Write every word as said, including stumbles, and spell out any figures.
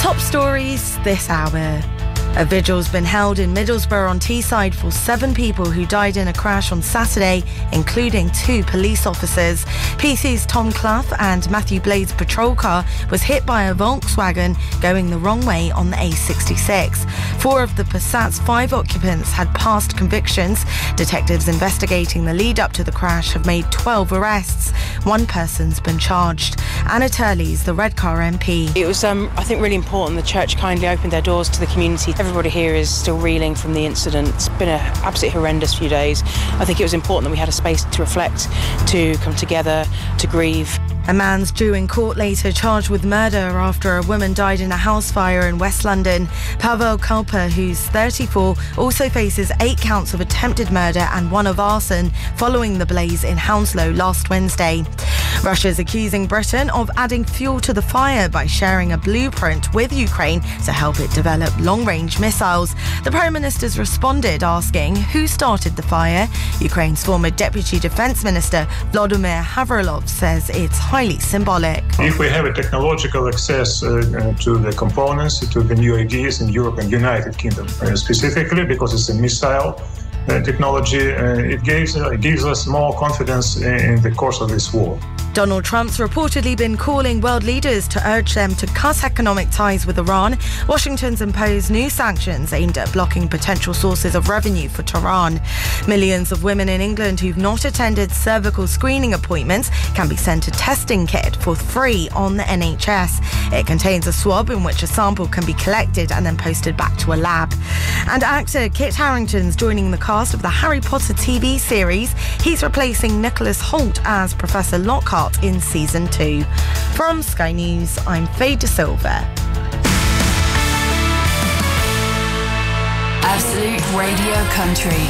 Top stories this hour. A vigil's been held in Middlesbrough on Teesside for seven people who died in a crash on Saturday, including two police officers. P C's Tom Clough and Matthew Blade's patrol car was hit by a Volkswagen going the wrong way on the A sixty-six. Four of the Passat's five occupants had past convictions. Detectives investigating the lead up to the crash have made twelve arrests. One person's been charged. Anna Turley's the Redcar M P. It was, um, I think, really important. The church kindly opened their doors to the community. Everybody here is still reeling from the incident. It's been an absolutely horrendous few days. I think it was important that we had a space to reflect, to come together, to grieve. A man's due in court later charged with murder after a woman died in a house fire in West London. Pavel Kalpa, who's thirty-four, also faces eight counts of attempted murder and one of arson following the blaze in Hounslow last Wednesday. Russia's accusing Britain of adding fuel to the fire by sharing a blueprint with Ukraine to help it develop long-range missiles. The Prime Minister's responded asking who started the fire. Ukraine's former Deputy Defence Minister Volodymyr Havrilov says it's highly symbolic. If we have a technological access uh, uh, to the components, to the new ideas in Europe and United Kingdom uh, specifically, because it's a missile uh, technology, uh, it gives, uh, it gives us more confidence in, in the course of this war. Donald Trump's reportedly been calling world leaders to urge them to cut economic ties with Iran. Washington's imposed new sanctions aimed at blocking potential sources of revenue for Tehran. Millions of women in England who've not attended cervical screening appointments can be sent a testing kit for free on the N H S. It contains a swab in which a sample can be collected and then posted back to a lab. And actor Kit Harington's joining the cast of the Harry Potter T V series. He's replacing Nicholas Hoult as Professor Lockhart in season two. From Sky News, I'm Faye De Silva. Absolute Radio Country.